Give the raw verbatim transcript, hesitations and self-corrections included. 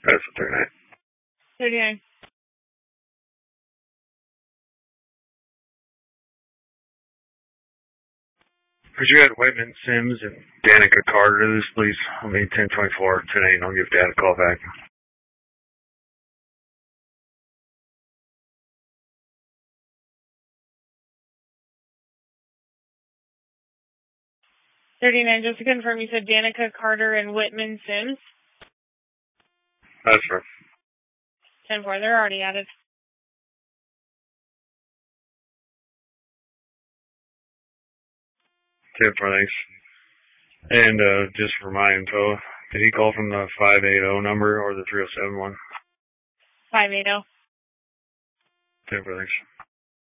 That's a thirty-nine. thirty-nine. Could you add Whitman Sims and Danica Carter to this, please? I mean, ten twenty-four tonight, and I'll give Dad a call back. thirty-nine, just to confirm, you said Danica Carter and Whitman Sims? That's right. ten four, they're already added. ten four, thanks. And uh, just for my info, did he call from the five eight zero number or the three oh seven one? five eight zero. ten four, thanks.